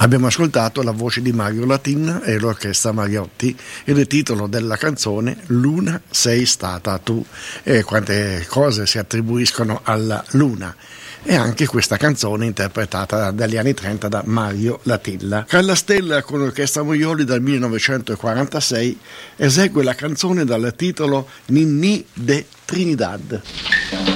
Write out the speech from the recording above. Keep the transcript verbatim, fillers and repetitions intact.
Abbiamo ascoltato la voce di Mario Latin e l'orchestra Mariotti e il titolo della canzone Luna sei stata tu, e quante cose si attribuiscono alla luna. E anche questa canzone interpretata dagli anni trenta da Mario Latilla. Carla Stella con l'orchestra Moioli dal millenovecentoquarantasei esegue la canzone dal titolo Ninní de Trinidad.